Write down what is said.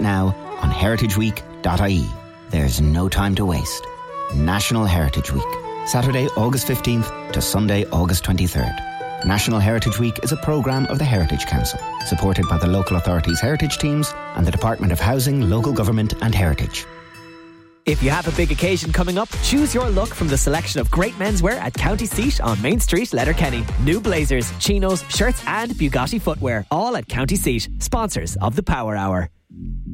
now on heritageweek.ie. There's no time to waste. National Heritage Week, Saturday, August 15th to Sunday, August 23rd. National Heritage Week is a programme of the Heritage Council, supported by the local authorities' heritage teams and the Department of Housing, Local Government and Heritage. If you have a big occasion coming up, choose your look from the selection of great menswear at County Seat on Main Street, Letterkenny. New blazers, chinos, shirts and Bugatti footwear, all at County Seat, sponsors of the Power Hour.